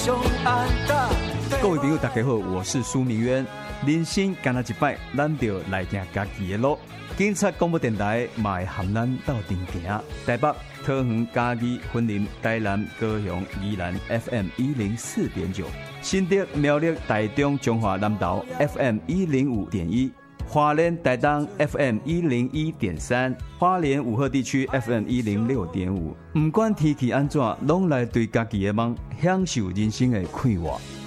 各位朋友，大家好，我是苏明渊。人生干那一摆，咱就来行家己的路。警察广播电台嘛会含咱斗阵行。台北、桃园、嘉义、云林、台南、高雄、宜兰 FM 104.9，新竹、苗栗、台中、中华南投 FM 105.1。花莲台东 FM 101.3，花莲武鹤地区 FM 106.5。不管天气安怎，拢来对家己的梦享受人生的快活。